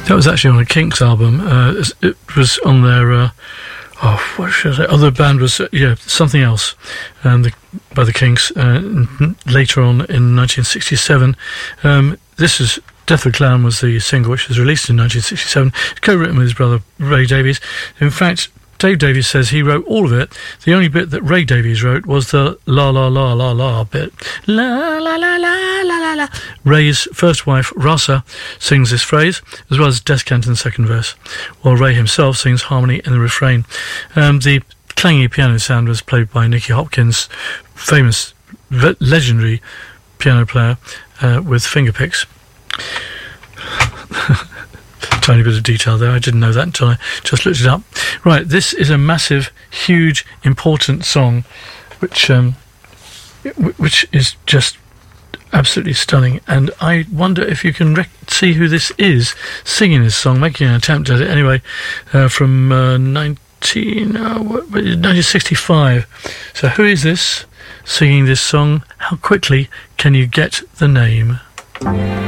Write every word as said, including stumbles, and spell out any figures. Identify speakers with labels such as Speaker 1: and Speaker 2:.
Speaker 1: That was actually on a Kinks album. Uh, it was on their, uh, oh, what should I say? Other band was, uh, yeah, Something Else, um, the, by the Kinks, uh, n- later on in nineteen sixty-seven. Um, this is Death of a Clown was the single, which was released in nineteen sixty-seven, co-written with his brother Ray Davies. In fact, Dave Davies says he wrote all of it. The only bit that Ray Davies wrote was the la la la la la bit. La la la la la la la. Ray's first wife, Rasa, sings this phrase, as well as descant in the second verse, while Ray himself sings harmony in the refrain. Um, the clangy piano sound was played by Nicky Hopkins, famous, re- legendary piano player uh, with finger picks. Tiny bit of detail there. I didn't know that until I just looked it up. Right, this is a massive, huge, important song, which um, which is just absolutely stunning. And I wonder if you can rec- see who this is singing this song, making an attempt at it anyway, uh, from uh, nineteen, uh, what, nineteen sixty-five. So who is this singing this song? How quickly can you get the name?